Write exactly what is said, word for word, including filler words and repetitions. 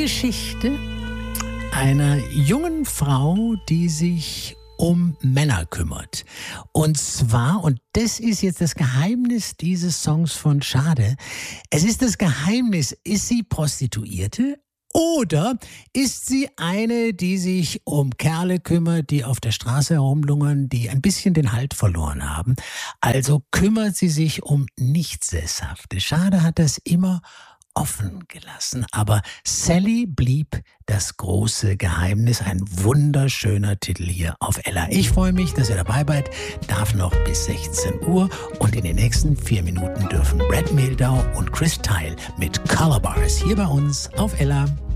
Geschichte einer jungen Frau, die sich um Männer kümmert. Und zwar, und das ist jetzt das Geheimnis dieses Songs von Schade, es ist das Geheimnis, ist sie Prostituierte? Oder ist sie eine, die sich um Kerle kümmert, die auf der Straße herumlungern, die ein bisschen den Halt verloren haben? Also kümmert sie sich um Nichtsesshafte. Schade hat das immer offen gelassen. Aber Sally blieb das große Geheimnis. Ein wunderschöner Titel hier auf Ella. Ich freue mich, dass ihr dabei seid. Darf noch bis sechzehn Uhr. Und in den nächsten vier Minuten dürfen Brad Mehldau und Chris Tyle mit Color Bars hier bei uns auf Ella.